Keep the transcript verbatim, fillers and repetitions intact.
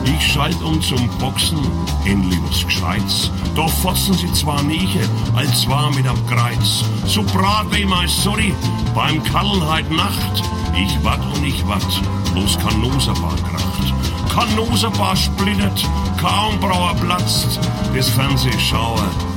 Ich schalt um zum Boxen, endlich was Gescheites. Da fotzen sie zwar nicht, als war mit am Kreuz. So brat wie mein Sorry, beim Kallen heut Nacht. Ich watt und ich watt, bloß kein Noserbar kracht. Kein Noserbar splittert, kaum Brauer platzt, das Fernsehschauer